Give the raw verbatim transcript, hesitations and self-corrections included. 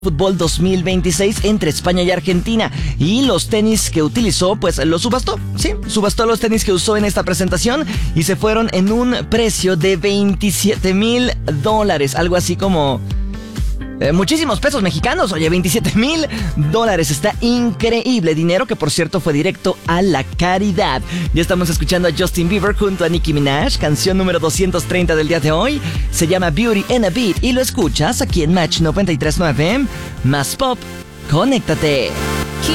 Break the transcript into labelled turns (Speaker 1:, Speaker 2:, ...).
Speaker 1: Fútbol dos mil veintiséis entre España y Argentina, y los tenis que utilizó, pues los subastó, sí, subastó los tenis que usó en esta presentación y se fueron en un precio de veintisiete mil dólares, algo así como eh, muchísimos pesos mexicanos. Oye, veintisiete mil dólares, está increíble, dinero que por cierto fue directo a la caridad. Ya estamos escuchando a Justin Bieber junto a Nicki Minaj, canción número doscientos treinta del día de hoy, se llama Beauty and a Beat y lo escuchas aquí en Match noventa y tres punto nueve, más pop, conéctate.